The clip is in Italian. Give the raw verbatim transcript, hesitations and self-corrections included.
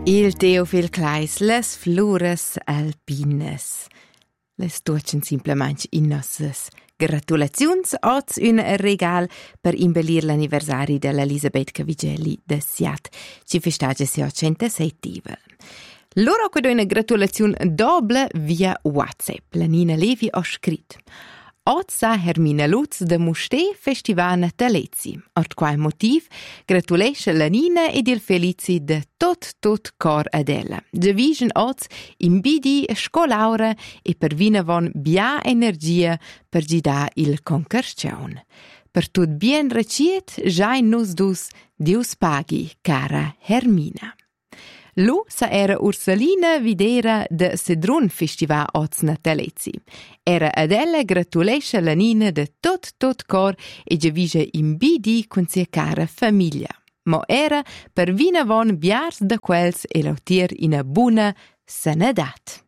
Il Teofil Kleis, les flores alpines. Les tuochen simplemente in nossas gratulazions, oz un regal per imbellir l'anniversari dell'Elisabeth Cavigelli de Siat, ci festeggia sia centosettiva. Loro con una gratulazione doble via WhatsApp. La Nina Levi ha scritto: Ozza Hermina Lutz de Musté Festivana Talezzi. Ort quai motiv gratulesce la Nina ed il Felici de tot tot cor ad ella. Giavischen oz in bidi scolaura e per vina von bia energia per gida il concarsciaun. Per tut bien reciet, già in nus dus, Dius pagi, cara Hermina. Lu sa era Ursalina videra de Sedrun Festival oz na Talezzi. Era ad ella gratulesce la Nina de tot tot cor e giavige in bidi con sia cara famiglia. Mo era per vina von biars de quels e lautier in a buna sanadat.